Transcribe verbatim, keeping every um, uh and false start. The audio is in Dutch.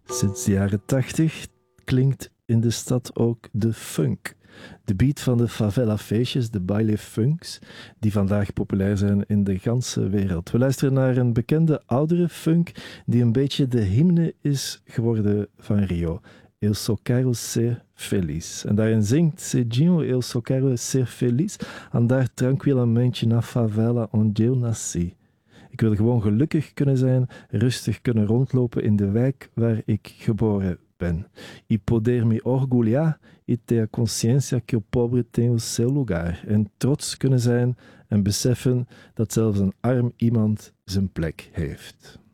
Sinds de jaren tachtig klinkt in de stad ook de funk. De beat van de favela-feestjes, de baile funks, die vandaag populair zijn in de ganse wereld. We luisteren naar een bekende oudere funk die een beetje de hymne is geworden van Rio. Eu só quero ser feliz. En daarin zingt Serginho, eu só quero ser feliz, andar tranquilamente na favela onde eu nasci. Ik wil gewoon gelukkig kunnen zijn, rustig kunnen rondlopen in de wijk waar ik geboren ben. E poder me orgulhar e ter a consciência que o pobre tem o seu lugar. En trots kunnen zijn en beseffen dat zelfs een arm iemand zijn plek heeft.